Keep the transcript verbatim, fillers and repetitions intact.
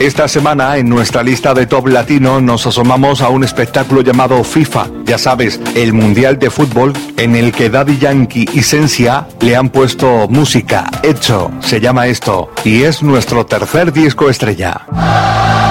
Esta semana, en nuestra lista de Top Latino, nos asomamos a un espectáculo llamado FIFA. Ya sabes, el Mundial de Fútbol, en el que Daddy Yankee y Sensia le han puesto música. Hecho, se llama esto, y es nuestro tercer disco estrella.